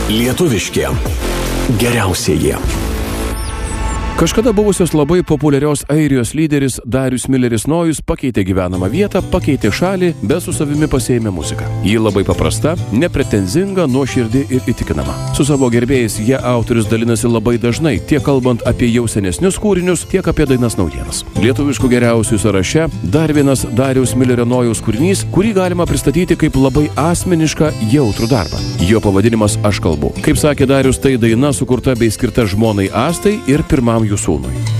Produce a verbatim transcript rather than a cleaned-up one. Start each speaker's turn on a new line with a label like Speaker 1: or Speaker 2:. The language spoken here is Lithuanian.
Speaker 1: Lietuviški geriausieji.
Speaker 2: Kažkada buvusios labai populiarios Airijos lyderis Darius Milleris Nojus pakeitė gyvenamą vietą, pakeitė šalį, bet su savimi pasiėmė muziką. Ji labai paprasta, nepretenzinga, nuoširdi ir įtikinama. Su savo gerbėjais jie autorius dalinasi labai dažnai, tiek kalbant apie jau senesnius kūrinius, tiek apie dainas naujienas. Lietuviškų geriausių sąraše dar vienas Dariaus Millerio Nojaus kūrinys, kurį galima pristatyti kaip labai asmenišką, jautrų darbą. Jo pavadinimas Aš kalbu. Kaip sakė Darius, tai daina sukurta bei skirta žmonai Astai ir pirmam jų sūnui.